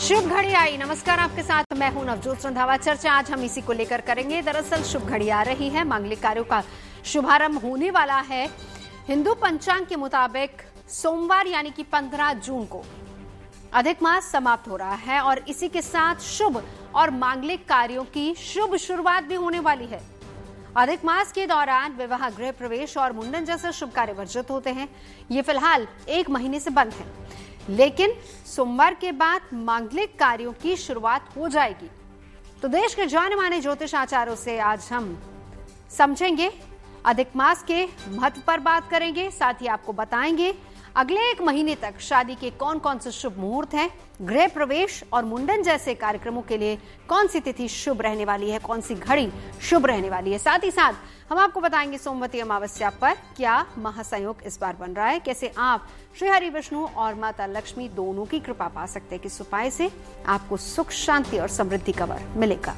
शुभ घड़ी आई। नमस्कार, आपके साथ मैं हूं नवजोत रंधावा। चर्चा आज हम इसी को लेकर करेंगे। दरअसल शुभ घड़ी आ रही है, मांगलिक कार्यों का शुभारंभ होने वाला है। हिंदू पंचांग के मुताबिक सोमवार यानी कि 15 जून को अधिक मास समाप्त हो रहा है और इसी के साथ शुभ और मांगलिक कार्यों की शुभ शुरुआत भी होने वाली है। अधिक मास के दौरान विवाह, गृह प्रवेश और मुंडन जैसे शुभ कार्य वर्जित होते हैं। ये फिलहाल 1 महीने से बंद है, लेकिन सोमवार के बाद मांगलिक कार्यों की शुरुआत हो जाएगी। तो देश के जाने माने ज्योतिष आचार्यों से आज हम समझेंगे, अधिक मास के महत्व पर बात करेंगे, साथ ही आपको बताएंगे अगले 1 महीने तक शादी के कौन कौन से शुभ मुहूर्त हैं, गृह प्रवेश और मुंडन जैसे कार्यक्रमों के लिए कौन सी तिथि शुभ रहने वाली है, कौन सी घड़ी शुभ रहने वाली है। साथ ही साथ हम आपको बताएंगे सोमवती अमावस्या पर क्या महासंयोग इस बार बन रहा है, कैसे आप श्री हरि विष्णु और माता लक्ष्मी दोनों की कृपा पा सकते हैं, किस उपाय से आपको सुख, शांति और समृद्धि का वर मिलेगा।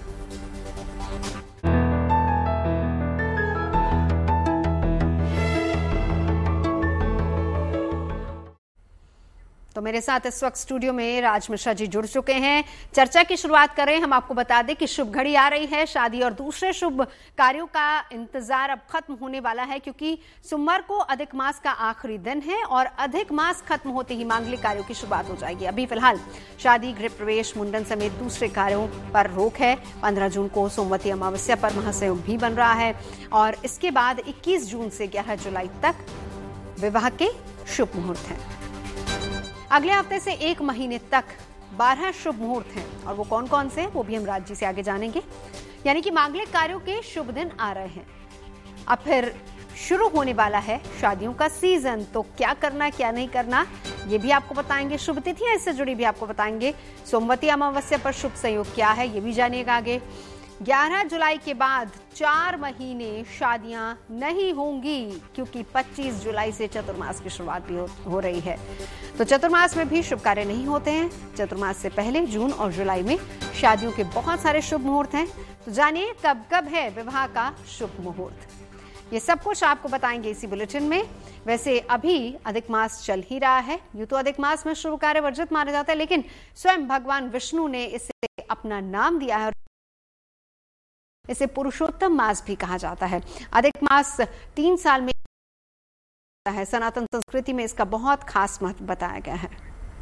तो मेरे साथ इस वक्त स्टूडियो में राज मिश्रा जी जुड़ चुके हैं। चर्चा की शुरुआत करें। हम आपको बता दें कि शुभ घड़ी आ रही है। शादी और दूसरे शुभ कार्यों का इंतजार अब खत्म होने वाला है, क्योंकि सोमवार को अधिक मास का आखिरी दिन है और अधिक मास खत्म होते ही मांगलिक कार्यों की शुरुआत हो जाएगी। अभी फिलहाल शादी, गृह प्रवेश, मुंडन समेत दूसरे कार्यों पर रोक है। 15 जून को सोमवती अमावस्या पर महासंयोग भी बन रहा है और इसके बाद 21 जून से 11 जुलाई तक विवाह के शुभ मुहूर्त हैं। अगले हफ्ते से 1 महीने तक 12 शुभ मुहूर्त हैं और वो कौन कौन से हैं वो भी हम राज जी से आगे जानेंगे। यानी कि मांगलिक कार्यों के शुभ दिन आ रहे हैं। अब फिर शुरू होने वाला है शादियों का सीजन, तो क्या करना क्या नहीं करना ये भी आपको बताएंगे। शुभ तिथियां इससे जुड़ी भी आपको बताएंगे। सोमवती अमावस्या पर शुभ संयोग क्या है ये भी जानिएगा आगे। 11 जुलाई के बाद 4 महीने शादियां नहीं होंगी, क्योंकि 25 जुलाई से चतुर्मास की शुरुआत भी हो रही है। तो चतुर्मास में भी शुभ कार्य नहीं होते हैं। चतुर्मास से पहले जून और जुलाई में शादियों के बहुत सारे शुभ मुहूर्त हैं। तो जानिए कब कब है विवाह का शुभ मुहूर्त। ये सब कुछ आपको बताएंगे इसी बुलेटिन में। वैसे अभी अधिक मास चल ही रहा है। यूं तो अधिक मास में शुभ कार्य वर्जित माना जाता है, लेकिन स्वयं भगवान विष्णु ने इसे अपना नाम दिया है। इसे पुरुषोत्तम मास भी कहा जाता है। अधिक मास 3 साल में है। सनातन संस्कृति में इसका बहुत खास महत्व बताया गया है।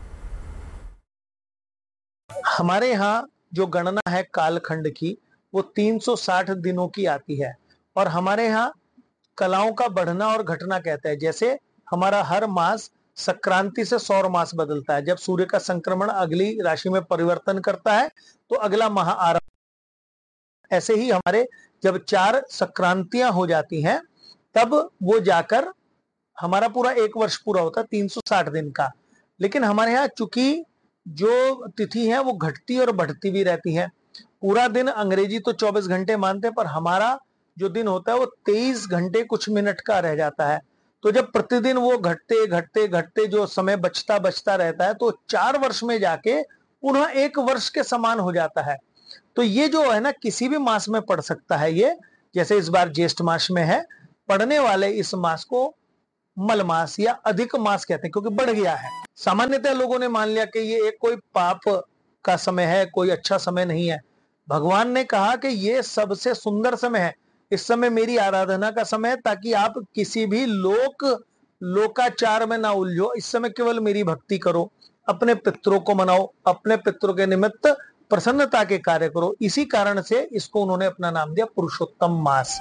हमारे यहाँ जो गणना है कालखंड की, वो 360 दिनों की आती है और हमारे यहाँ कलाओं का बढ़ना और घटना कहते हैं। जैसे हमारा हर मास संक्रांति से सौर मास बदलता है। जब सूर्य का संक्रमण अगली राशि में परिवर्तन करता है तो अगला माह आरंभ। ऐसे ही हमारे जब 4 संक्रांतियां हो जाती हैं तब वो जाकर हमारा पूरा 1 वर्ष पूरा होता है 360 दिन का। लेकिन हमारे यहाँ चूंकि जो तिथि है वो घटती और बढ़ती भी रहती है। पूरा दिन अंग्रेजी तो 24 घंटे मानते हैं, पर हमारा जो दिन होता है वो 23 घंटे कुछ मिनट का रह जाता है। तो जब प्रतिदिन वो घटते घटते घटते जो समय बचता रहता है तो 4 वर्ष में जाके पुनः 1 वर्ष के समान हो जाता है। तो ये जो है ना, किसी भी मास में पड़ सकता है। ये जैसे इस बार ज्येष्ठ मास में है, पढ़ने वाले इस मास को मल मास या अधिक मास कहते हैं, क्योंकि बढ़ गया है। सामान्यतः लोगों ने मान लिया कि ये एक कोई पाप का समय है, कोई अच्छा समय नहीं है। भगवान ने कहा कि ये सबसे सुंदर समय है, इस समय मेरी आराधना का समय है, ताकि आप किसी भी लोकाचार में ना उलझो। इस समय केवल मेरी भक्ति करो, अपने पितरों को मनाओ, अपने पितरों के निमित्त प्रसन्नता के कार्य करो। इसी कारण से इसको उन्होंने अपना नाम दिया पुरुषोत्तम मास।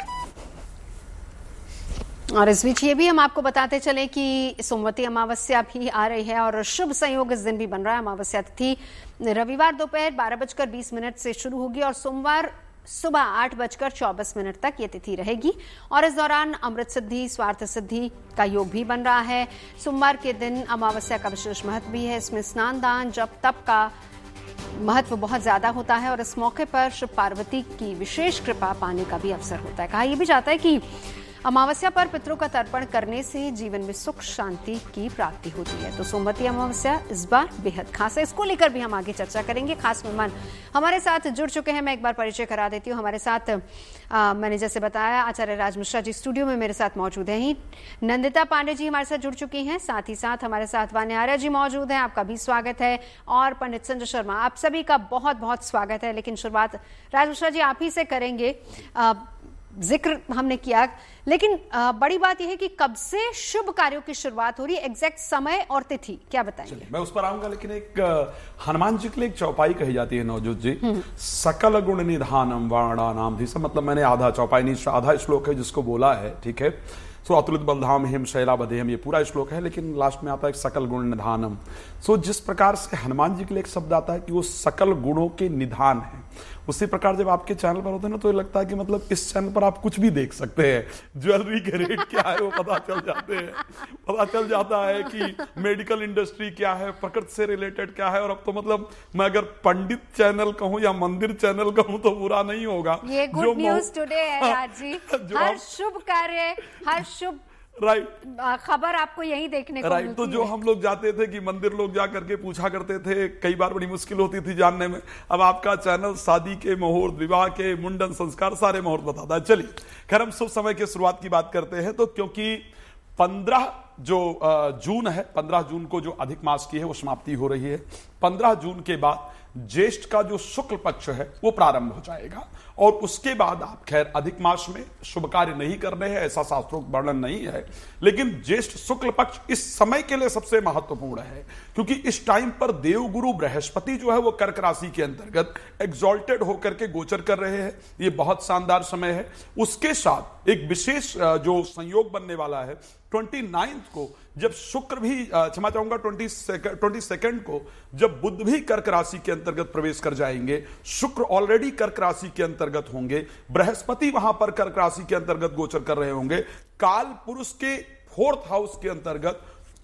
और इस बीच ये भी हम आपको बताते चले कि सोमवती अमावस्या भी आ रही है और शुभ संयोग इस दिन भी बन रहा है। अमावस्या तिथि रविवार दोपहर 12:20 से शुरू होगी और सोमवार सुबह 8:24 तक ये तिथि रहेगी। और इस दौरान अमृत सिद्धि, स्वार्थ सिद्धि का योग भी बन रहा है। सोमवार के दिन अमावस्या का विशेष महत्व भी है। इसमें स्नान, दान, जप, तप का महत्व बहुत ज्यादा होता है और इस मौके पर शिव पार्वती की विशेष कृपा पाने का भी अवसर होता है। कहा यह भी जाता है कि अमावस्या पर पितरों का तर्पण करने से जीवन में सुख शांति की प्राप्ति होती है। तो सोमवती अमावस्या इस बार बेहद खास है, इसको लेकर भी हम आगे चर्चा करेंगे। खास मेहमान हमारे साथ जुड़ चुके हैं, मैं एक बार परिचय करा देती हूँ। हमारे साथ मैंने जैसे बताया आचार्य राज मिश्रा जी स्टूडियो में मेरे साथ मौजूद हैं ही। नंदिता पांडे जी हमारे साथ जुड़ चुकी हैं, साथ ही साथ हमारे साथ वान्या आर्य जी मौजूद हैं, आपका भी स्वागत है। और पंडित संजय शर्मा, आप सभी का बहुत बहुत स्वागत है। लेकिन शुरुआत राज मिश्रा जी आप ही से करेंगे। जिक्र हमने किया, लेकिन बड़ी बात यह है कि कब से शुभ कार्यों की शुरुआत हो रही है, एग्जैक्ट समय और तिथि क्या बताएंगे? मैं उस पर आऊंगा, लेकिन एक हनुमान जी के लिए एक चौपाई कही जाती है नवजोत जी, सकल गुण निधानम वाणानाम धीसम, मतलब मैंने आधा चौपाई नहीं, आधा श्लोक है जिसको बोला है, ठीक है। सो अतुलित बलधाम हिम शैला बधेम, ये पूरा श्लोक है, लेकिन लास्ट में आता है सकल गुण निधानम। सो जिस प्रकार से हनुमान जी के लिए एक शब्द आता है कि वो सकल गुणों के निधान है, उसी प्रकार जब आपके चैनल पर होते हैं ना, तो ये लगता है कि मतलब इस चैनल पर आप कुछ भी देख सकते हैं। ज्वेलरी के रेट क्या है वो पता चल जाते हैं, पता चल जाता है कि मेडिकल इंडस्ट्री क्या है, प्रकृति से रिलेटेड क्या है। और अब तो मतलब मैं अगर पंडित चैनल कहूं या मंदिर चैनल कहूं तो बुरा नहीं होगा। ये गुड न्यूज टुडे है राज जी, हर शुभ कार्य, हर शुभ खबर आपको यही देखने को मिलती है। तो जो हम लोग जाते थे कि मंदिर लोग जा करके पूछा करते थे, कई बार बड़ी मुश्किल होती थी जानने में, अब आपका चैनल शादी के मुहूर्त, विवाह के, मुंडन संस्कार, सारे मुहूर्त बताता है। चलिए खैर हम शुभ समय की शुरुआत की बात करते हैं। तो क्योंकि 15 जो जून है, 15 जून को जो अधिक मास की है वो समाप्ति हो रही है। 15 जून के बाद ज्येष्ठ का जो शुक्ल पक्ष है वो प्रारंभ हो जाएगा, और उसके बाद आप खैर अधिक मास में शुभ कार्य नहीं करने हैं, ऐसा शास्त्रोक्त वर्णन नहीं है। लेकिन ज्येष्ठ शुक्ल पक्ष इस समय के लिए सबसे महत्वपूर्ण है, क्योंकि इस टाइम पर देवगुरु बृहस्पति जो है वो कर्क राशि के अंतर्गत एग्जॉल्टेड होकर के गोचर कर रहे हैं। ये बहुत शानदार समय है। उसके साथ एक विशेष जो संयोग बनने वाला है 29 को, जब शुक्र भी, क्षमा चाहूंगा 22 को, जब बुध भी कर्क राशि के अंतर्गत प्रवेश कर जाएंगे, शुक्र ऑलरेडी कर्क राशि के अंतर्गत होंगे, बृहस्पति वहां पर कर्क राशि के अंतर्गत गोचर कर रहे होंगे। काल पुरुष के 4th हाउस के अंतर्गत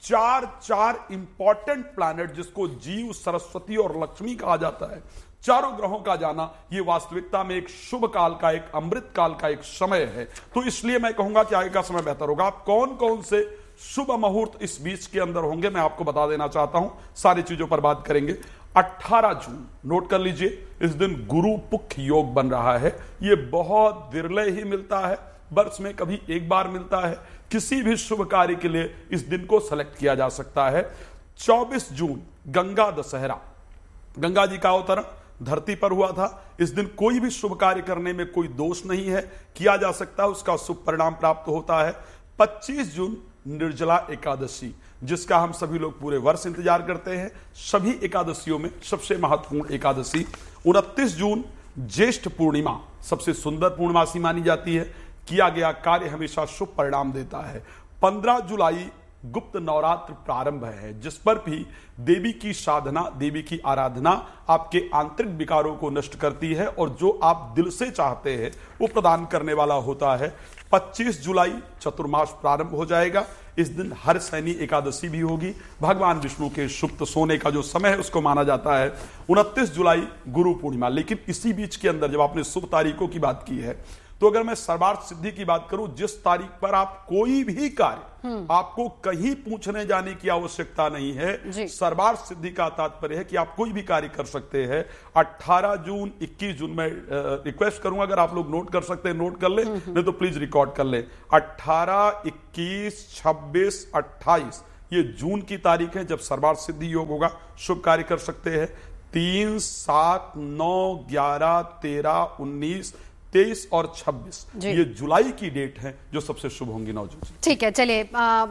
चार इंपॉर्टेंट प्लैनेट, जिसको जीव, सरस्वती और लक्ष्मी कहा जाता है, चारों ग्रहों का जाना ये वास्तविकता में एक शुभ काल का, एक अमृत काल का एक समय है। तो इसलिए मैं कहूंगा कि आगे का समय बेहतर होगा। आप कौन कौन से शुभ मुहूर्त इस बीच के अंदर होंगे मैं आपको बता देना चाहता हूं, सारी चीजों पर बात करेंगे। 18 जून नोट कर लीजिए, इस दिन गुरु पुख योग बन रहा है। ये बहुत विरले ही मिलता है, वर्ष में कभी एक बार मिलता है। किसी भी शुभ कार्य के लिए इस दिन को सेलेक्ट किया जा सकता है। 24 जून गंगा दशहरा, गंगा जी का अवतरण धरती पर हुआ था। इस दिन कोई भी शुभ कार्य करने में कोई दोष नहीं है, किया जा सकता है, उसका शुभ परिणाम प्राप्त होता है। 25 जून निर्जला एकादशी, जिसका हम सभी लोग पूरे वर्ष इंतजार करते हैं, सभी एकादशियों में सबसे महत्वपूर्ण एकादशी। 29 जून ज्येष्ठ पूर्णिमा, सबसे सुंदर पूर्णमासी मानी जाती है, किया गया कार्य हमेशा शुभ परिणाम देता है। 15 जुलाई गुप्त नवरात्र प्रारंभ है, जिस पर भी देवी की साधना, देवी की आराधना आपके आंतरिक विकारों को नष्ट करती है, और जो आप दिल से चाहते हैं वो प्रदान करने वाला होता है। 25 जुलाई चतुर्मास प्रारंभ हो जाएगा। इस दिन हर शनि एकादशी भी होगी। भगवान विष्णु के सुप्त सोने का जो समय है उसको माना जाता है। 29 जुलाई गुरु पूर्णिमा। लेकिन इसी बीच के अंदर जब आपने शुभ तारीखों की बात की है, तो अगर मैं सर्वार्थ सिद्धि की बात करूं, जिस तारीख पर आप कोई भी कार्य, आपको कहीं पूछने जाने की आवश्यकता नहीं है। सर्वार्थ सिद्धि का तात्पर्य है कि आप कोई भी कार्य कर सकते हैं। 18 जून, 21 जून में रिक्वेस्ट करूंगा, अगर आप लोग नोट कर सकते हैं नोट कर ले, नहीं तो प्लीज रिकॉर्ड कर ले। 18, 21, 26, 28 ये जून की तारीख है जब सर्वार्थ सिद्धि योग होगा, शुभ कार्य कर सकते हैं। 3, 7, 9, 11, 13, 19, 23 और 26 ये जुलाई की डेट है जो सबसे शुभ होंगी। नवजोत जी ठीक है, चलिए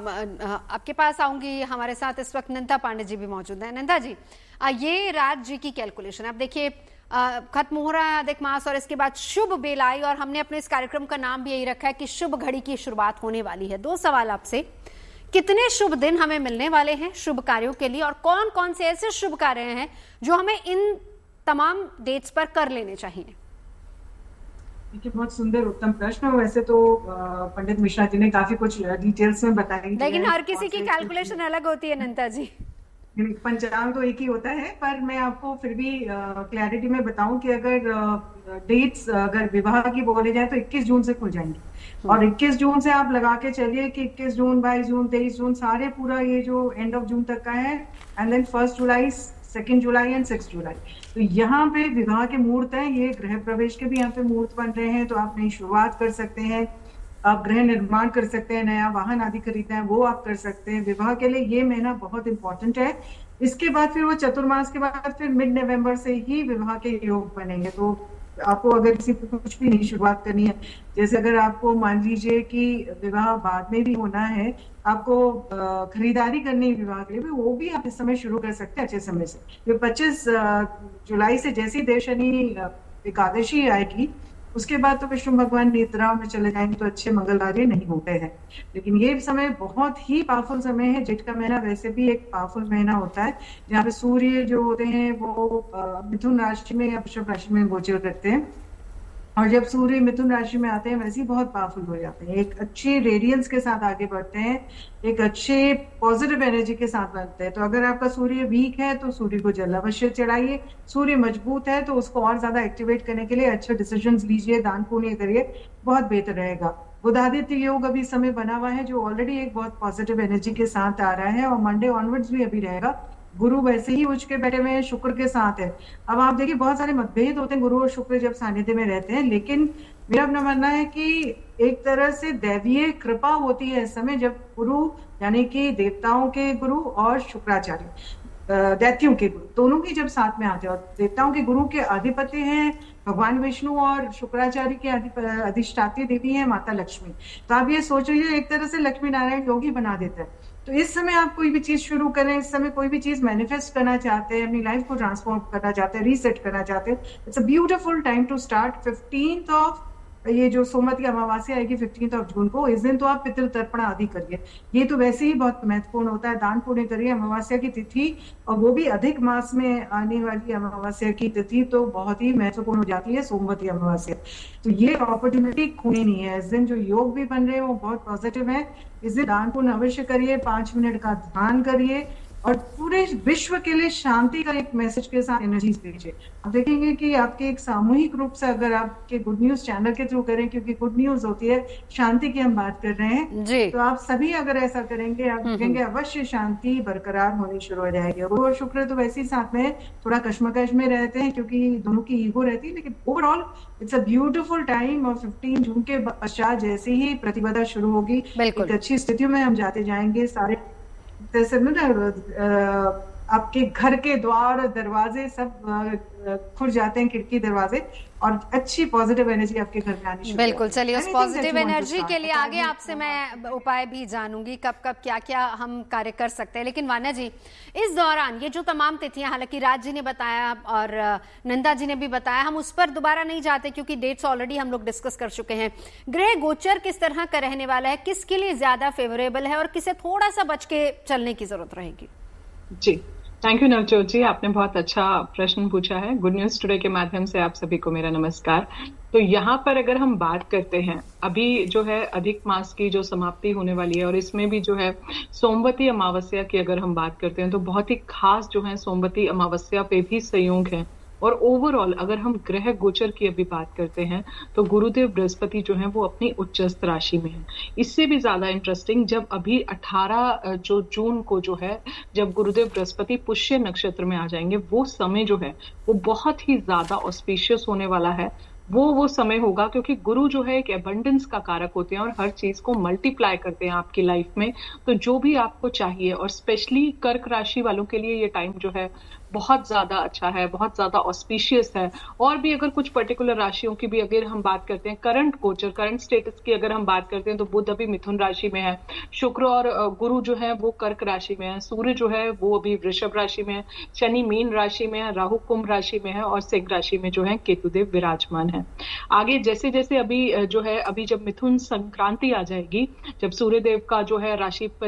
आपके पास आऊंगी। हमारे साथ इस वक्त नंदा पांडे जी भी मौजूद हैं। नंदा जी, ये राज जी की कैलकुलेशन, अब देखिए खत्म हो रहा है अधिक मास और इसके बाद शुभ बेलाई, और हमने अपने इस कार्यक्रम का नाम भी यही रखा है कि शुभ घड़ी की शुरुआत होने वाली है। 2 सवाल आपसे, कितने शुभ दिन हमें मिलने वाले हैं शुभ कार्यों के लिए, और कौन कौन से ऐसे शुभ कार्य हैं जो हमें इन तमाम डेट्स पर कर लेने चाहिए? देखिए, बहुत सुंदर उत्तम प्रश्न। वैसे तो पंडित मिश्रा जी ने काफी कुछ डिटेल्स में बताई, लेकिन हर किसी की कैलकुलेशन अलग होती है नंदा जी। पंचांग तो एक ही होता है, पर मैं आपको फिर भी क्लैरिटी में बताऊं कि अगर डेट्स अगर विवाह की बोले जाए तो 21 जून से खुल जाएंगी। और 21 जून से आप लगा के चलिए कि 21 जून, 22 जून, 23 जून सारे पूरा ये जो एंड ऑफ जून तक का है, and then 1 July, 2 July and 6 जुलाई। तो यहाँ पे विवाह के मुहूर्त हैं, ये गृह प्रवेश के भी यहाँ पे मुहूर्त बन रहे हैं, तो आप नई शुरुआत कर सकते हैं, आप गृह निर्माण कर सकते हैं, नया वाहन आदि खरीदना है वो आप कर सकते हैं। विवाह के लिए ये महीना बहुत इंपॉर्टेंट है। इसके बाद फिर वो चतुर्मास के बाद फिर मिड नवंबर से ही विवाह के योग बनेंगे। तो आपको अगर किसी को कुछ भी नहीं शुरुआत करनी है, जैसे अगर आपको मान लीजिए कि विवाह बाद में भी होना है, आपको खरीदारी करनी है विवाह के लिए भी, वो भी आप इस समय शुरू कर सकते हैं अच्छे समय से। 25 जुलाई से जैसी देव शनि एकादशी आएगी उसके बाद तो विष्णु भगवान निद्रा में चले जाएंगे, तो अच्छे मंगलवार नहीं होते हैं। लेकिन ये समय बहुत ही पावरफुल समय है। जेठ का महीना वैसे भी एक पावरफुल महीना होता है, जहाँ पे सूर्य जो होते हैं वो मिथुन राशि में या वृषभ राशि में गोचर करते हैं, और जब सूर्य मिथुन राशि में आते हैं वैसे ही बहुत पावरफुल हो जाते हैं, एक अच्छी रेडियंस के साथ आगे बढ़ते हैं, एक अच्छे पॉजिटिव एनर्जी के साथ बढ़ते हैं। तो अगर आपका सूर्य वीक है तो सूर्य को जल अवश्य चढ़ाइए, सूर्य मजबूत है तो उसको और ज्यादा एक्टिवेट करने के लिए अच्छे डिसीजंस लीजिए, दान पुण्य करिए, बहुत बेहतर रहेगा। बुधादित्य योग अभी समय बना हुआ है जो ऑलरेडी एक बहुत पॉजिटिव एनर्जी के साथ आ रहा है, और मंडे ऑनवर्ड्स भी अभी रहेगा। गुरु वैसे ही उच्च के बैठे हुए हैं, शुक्र के साथ है। अब आप देखिए बहुत सारे मतभेद होते हैं गुरु और शुक्र जब सानिध्य में रहते हैं, लेकिन मेरा अपना मानना है कि एक तरह से दैवीय कृपा होती है इस समय, जब गुरु यानी कि देवताओं के गुरु और शुक्राचार्य दैत्यों के गुरु दोनों ही जब साथ में आते हैं, और देवताओं के गुरु के अधिपति हैं भगवान विष्णु और शुक्राचार्य के अधिष्ठात्री देवी है माता लक्ष्मी। तो आप ये सोच लीजिए एक तरह से लक्ष्मी नारायण योग ही बना देता है। तो इस समय आप कोई भी चीज शुरू करें, इस समय कोई भी चीज मैनिफेस्ट करना चाहते हैं, अपनी लाइफ को ट्रांसफॉर्म करना चाहते हैं, रीसेट करना चाहते हैं, it's a beautiful time to start. 15th of ये जो सोमवती अमावस्या आएगी 15th ऑफ जून को, इस दिन तो आप पितृ तर्पण आदि करिए, ये तो वैसे ही बहुत महत्वपूर्ण होता है। दान पुण्य करिए, अमावस्या की तिथि और वो भी अधिक मास में आने वाली अमावस्या की तिथि तो बहुत ही महत्वपूर्ण हो जाती है, सोमवती अमावस्या। तो ये अपॉर्चुनिटी खोनी नहीं है। इस दिन जो योग भी बन रहे हैं वो बहुत पॉजिटिव है। इस दिन दान पुण्य अवश्य करिए, 5 मिनट का ध्यान करिए, और पूरे विश्व के लिए शांति का एक मैसेज के साथ एनर्जी भेजिए। आप देखेंगे कि आपके एक सामूहिक रूप से अगर आपके गुड न्यूज चैनल के थ्रू करें, क्योंकि गुड न्यूज होती है, शांति की हम बात कर रहे हैं जी, तो आप सभी अगर ऐसा करेंगे आप देखेंगे अवश्य शांति बरकरार होनी शुरू हो जाएगी। गुरु और शुक्र तो वैसे ही साथ में थोड़ा कश्मकश में रहते हैं क्योंकि दोनों की ईगो रहती है, लेकिन overall it's a beautiful time. और 15 जून के पश्चात जैसे ही प्रतिपदा शुरू होगी एक अच्छी स्थितियों में हम जाते जाएंगे। सारे जैसे आपके घर के द्वार दरवाजे सब खुल जाते हैं, खिड़की दरवाजे, और अच्छी पॉजिटिव एनर्जी आपके घर में आनी शुरू। बिल्कुल, चलिए उस पॉजिटिव एनर्जी के लिए आगे आपसे मैं उपाय भी जानूंगी, कब कब क्या क्या हम कार्य कर सकते हैं। लेकिन वान्या जी, इस दौरान ये जो तमाम तिथियां, हालांकि राज जी ने बताया और नंदा जी ने भी बताया, हम उस पर दोबारा नहीं जाते क्योंकि डेट्स ऑलरेडी हम लोग डिस्कस कर चुके हैं। गृह गोचर किस तरह का रहने वाला है, किसके लिए ज्यादा फेवरेबल है और किसे थोड़ा सा बच के चलने की जरूरत रहेगी? जी, थैंक यू नवजोत जी, आपने बहुत अच्छा प्रश्न पूछा है। गुड न्यूज टुडे के माध्यम से आप सभी को मेरा नमस्कार। तो यहाँ पर अगर हम बात करते हैं, अभी जो है अधिक मास की जो समाप्ति होने वाली है, और इसमें भी जो है सोमवती अमावस्या की अगर हम बात करते हैं तो बहुत ही खास जो है सोमवती अमावस्या पे भी संयोग है। और ओवरऑल अगर हम ग्रह गोचर की अभी बात करते हैं तो गुरुदेव बृहस्पति जो है वो अपनी उच्चस्थ राशि में है। इससे भी ज्यादा इंटरेस्टिंग, जब अभी 18 जो जून को जो है जब गुरुदेव बृहस्पति पुष्य नक्षत्र में आ जाएंगे, वो समय जो है वो बहुत ही ज्यादा ऑस्पिशियस होने वाला है। वो समय होगा क्योंकि गुरु जो है एक एबंडेंस का कारक होते हैं और हर चीज को मल्टीप्लाई करते हैं आपकी लाइफ में। तो जो भी आपको चाहिए, और स्पेशली कर्क राशि वालों के लिए ये टाइम जो है बहुत ज्यादा अच्छा है, बहुत ज्यादा ऑस्पिशियस है। और भी अगर कुछ पर्टिकुलर राशियों की भी अगर हम बात करते हैं, करंट गोचर, करंट स्टेटस की अगर हम बात करते हैं तो बुध अभी मिथुन राशि में है, शुक्र और गुरु जो है वो कर्क राशि में है, सूर्य जो है वो अभी वृषभ राशि में है, शनि मीन राशि में है, राहु कुंभ राशि में है, और सिंह राशि में जो है केतुदेव विराजमान है। आगे जैसे जैसे अभी जो है अभी जब मिथुन संक्रांति आ जाएगी, जब सूर्यदेव का जो है राशि